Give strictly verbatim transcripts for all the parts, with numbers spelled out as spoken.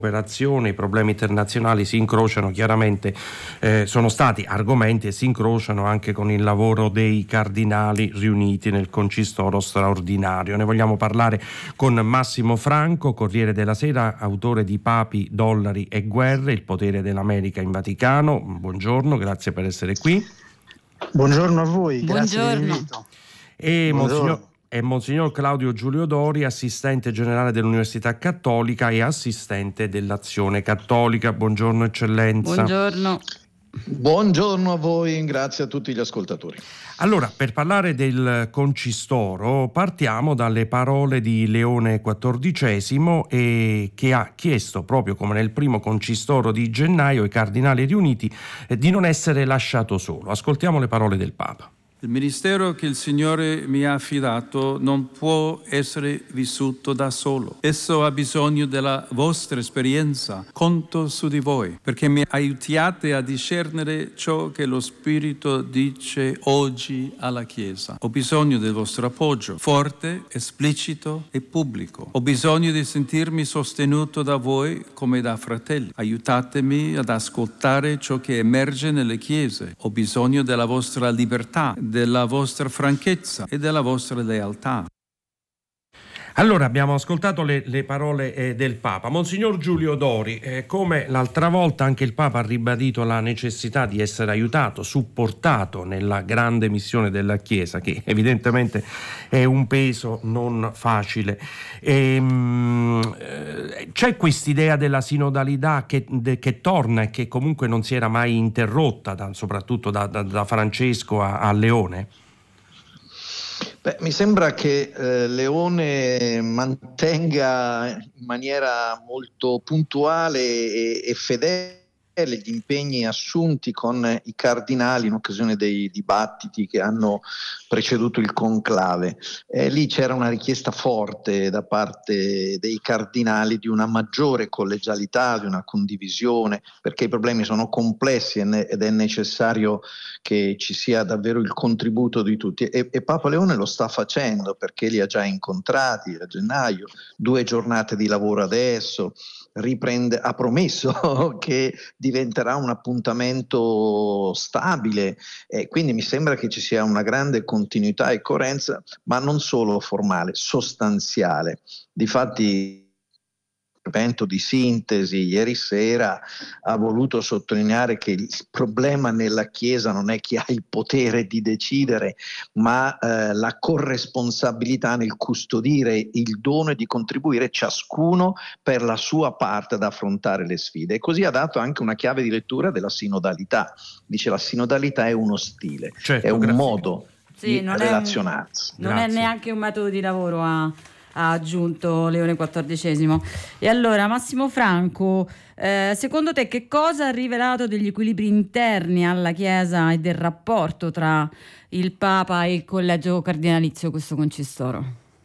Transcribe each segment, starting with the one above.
operazione, i problemi internazionali si incrociano chiaramente, eh, sono stati argomenti e si incrociano anche con il lavoro dei cardinali riuniti nel concistoro straordinario. Ne vogliamo parlare con Massimo Franco, Corriere della Sera, autore di Papi, dollari e guerre, il potere dell'America in Vaticano. Buongiorno, grazie per essere qui. Buongiorno a voi, grazie Buongiorno. dell'invito. E Buongiorno. Monsignor e Monsignor Claudio Giulio Dori, assistente generale dell'Università Cattolica e assistente dell'Azione Cattolica. Buongiorno eccellenza. Buongiorno. Buongiorno a voi, grazie a tutti gli ascoltatori. Allora, per parlare del concistoro partiamo dalle parole di Leone quattordicesimo, e che ha chiesto, proprio come nel primo concistoro di gennaio, ai cardinali riuniti eh, di non essere lasciato solo. Ascoltiamo le parole del Papa. Il ministero che il Signore mi ha affidato non può essere vissuto da solo. Esso ha bisogno della vostra esperienza. Conto su di voi, perché mi aiutiate a discernere ciò che lo Spirito dice oggi alla Chiesa. Ho bisogno del vostro appoggio, forte, esplicito e pubblico. Ho bisogno di sentirmi sostenuto da voi come da fratelli. Aiutatemi ad ascoltare ciò che emerge nelle chiese. Ho bisogno della vostra libertà, della vostra franchezza e della vostra lealtà. Allora, abbiamo ascoltato le, le parole eh, del Papa. Monsignor Giulio Dori, eh, come l'altra volta anche il Papa ha ribadito la necessità di essere aiutato, supportato nella grande missione della Chiesa, che evidentemente è un peso non facile. E, mh, eh, c'è quest'idea della sinodalità che, de, che torna e che comunque non si era mai interrotta, da, soprattutto da, da, da Francesco a, a Leone? Beh, mi sembra che eh, Leone mantenga in maniera molto puntuale e, e fedele gli impegni assunti con i cardinali in occasione dei dibattiti che hanno preceduto il conclave. Eh, lì c'era una richiesta forte da parte dei cardinali di una maggiore collegialità, di una condivisione, perché i problemi sono complessi ed è necessario che ci sia davvero il contributo di tutti, e, e Papa Leone lo sta facendo, perché li ha già incontrati a gennaio, due giornate di lavoro adesso, riprende, ha promesso che diventerà un appuntamento stabile, e quindi mi sembra che ci sia una grande continuità e coerenza, ma non solo formale, sostanziale. Difatti, intervento di sintesi ieri sera ha voluto sottolineare che il problema nella Chiesa non è chi ha il potere di decidere, ma eh, la corresponsabilità nel custodire il dono e di contribuire ciascuno per la sua parte ad affrontare le sfide. E così ha dato anche una chiave di lettura della sinodalità. Dice: la sinodalità è uno stile, certo, è un grazie. modo sì, di non relazionarsi. È un, non Grazie. è neanche un metodo di lavoro, a ha aggiunto Leone quattordicesimo. E allora, Massimo Franco, eh, secondo te che cosa ha rivelato degli equilibri interni alla Chiesa e del rapporto tra il Papa e il collegio cardinalizio questo concistoro?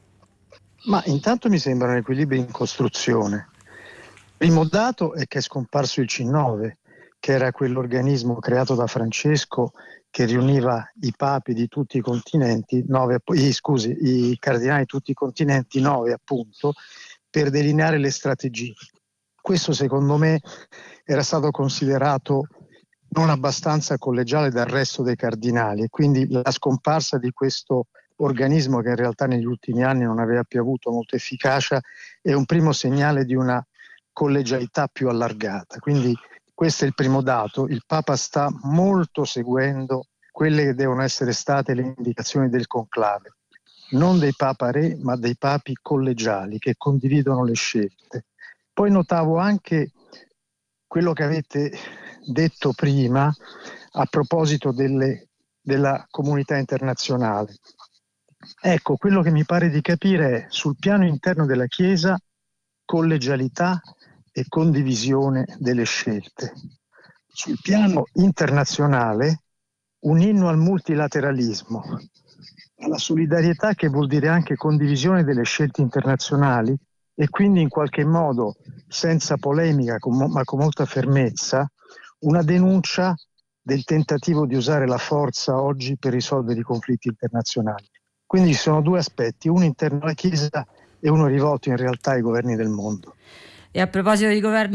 Ma intanto mi sembrano equilibri in costruzione. Primo dato è che è scomparso il C nove, che era quell'organismo creato da Francesco che riuniva i papi di tutti i continenti, nove, i, scusi, i cardinali di tutti i continenti, nove appunto, per delineare le strategie. Questo secondo me era stato considerato non abbastanza collegiale dal resto dei cardinali, e quindi la scomparsa di questo organismo, che in realtà negli ultimi anni non aveva più avuto molta efficacia, è un primo segnale di una collegialità più allargata. Quindi questo è il primo dato. Il Papa sta molto seguendo quelle che devono essere state le indicazioni del conclave, non dei Papa Re, ma dei papi collegiali che condividono le scelte. Poi notavo anche quello che avete detto prima a proposito delle, della comunità internazionale. Ecco, quello che mi pare di capire è: sul piano interno della Chiesa, collegialità e condivisione delle scelte. Sul piano internazionale, un inno al multilateralismo, alla solidarietà, che vuol dire anche condivisione delle scelte internazionali, e quindi in qualche modo, senza polemica ma con molta fermezza, una denuncia del tentativo di usare la forza oggi per risolvere i conflitti internazionali. Quindi ci sono due aspetti, uno interno alla Chiesa e uno rivolto in realtà ai governi del mondo. E a proposito di governi